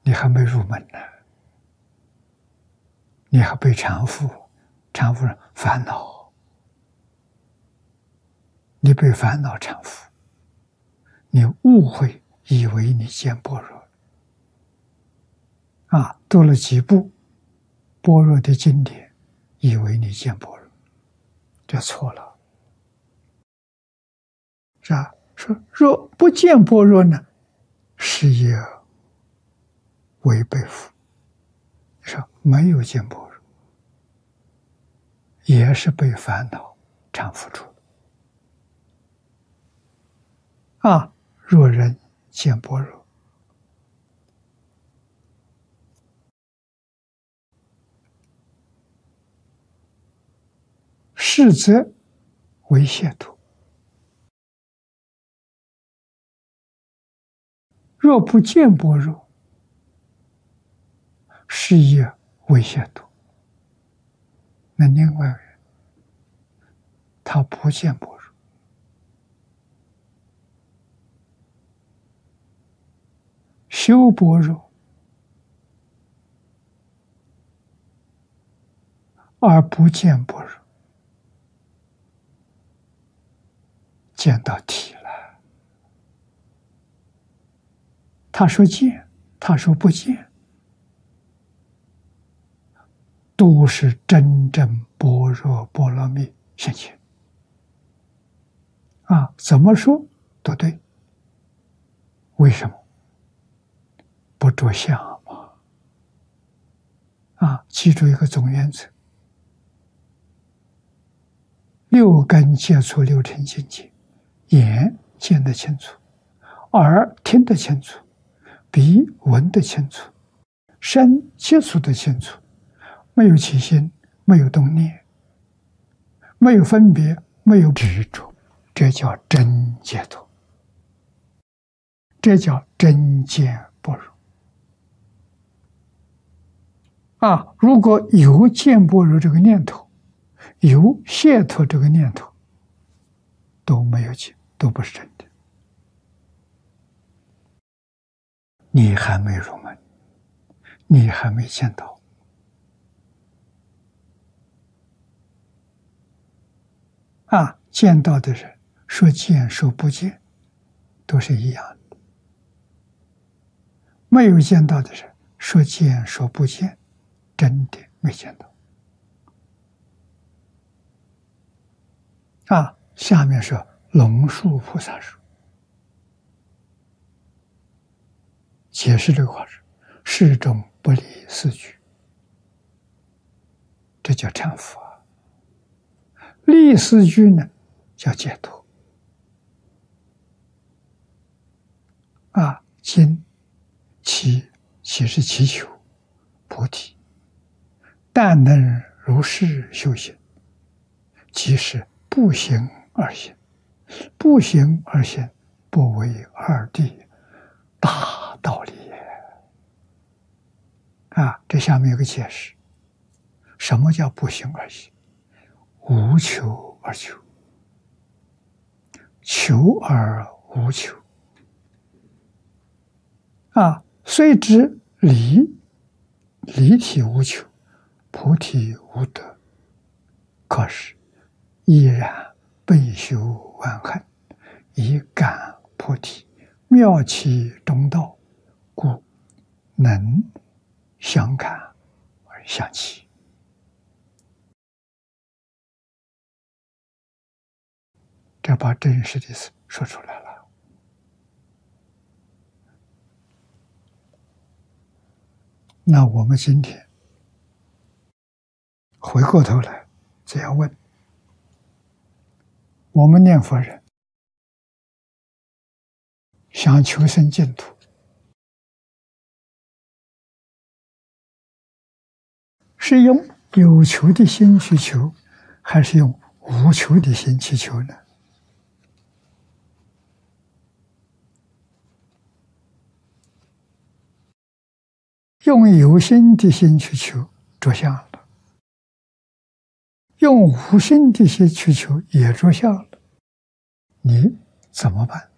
你还没入门呢，你还被缠缚，缠缚烦恼，你被烦恼缠缚，你误会以为你见般若读了几部般若的经典，以为你见般若，这错了，是吧？说若不见般若呢，是也违背佛。说没有见般若，也是被烦恼缠缚住了。若人见般若，是则为解脱；若不见般若，是也为解脱。那另外人他不见般若，修般若而不见般若，见到体了。他说见，他说不见，都是真正般若波罗蜜现前。怎么说都对。为什么？不着相嘛。记住一个总原则：六根接触六尘境界，眼见得清楚，耳听得清楚，鼻闻得清楚，身接触得清楚，没有起心，没有动念，没有分别，没有执着，这叫真解脱，这叫真见般若。如果有见般若这个念头，有解脱这个念头，都没有见，都不是真的。你还没入门，你还没见到。见到的人说见说不见都是一样的，没有见到的人说见说不见，真的没见到。下面说龙树菩萨说，解释这个话是世中不离四句，这叫忏悔。立四句呢，叫解脱。今其是祈求菩提，但能如是修行，即是不行而行，不行而行，不为二谛，大道理也。这下面有个解释，什么叫不行而行？无求而求，求而无求。虽知离体无求，菩提无得，可是依然备修万恨，以感菩提，妙其中道，故能相感而相契。这把真实的意思说出来了。那我们今天回过头来这样问，我们念佛人想求生净土，是用有求的心去求，还是用无求的心去求呢？用有心的心去求，着相了；用无心的心去求，也着相了。你怎么办？